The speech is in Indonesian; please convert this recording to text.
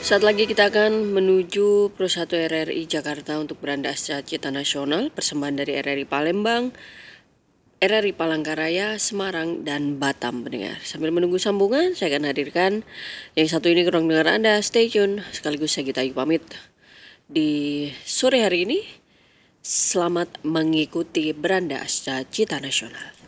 Saat lagi kita akan menuju Pro 1 RRI Jakarta untuk beranda Astra Cita Nasional, persembahan dari RRI Palembang, RRI Palangkaraya, Semarang, dan Batam pendengar. Sambil menunggu sambungan, saya akan hadirkan yang satu ini ke ruang dengar Anda. Stay tune, sekaligus saya Gita Ayu pamit di sore hari ini. Selamat mengikuti beranda Astra Cita Nasional.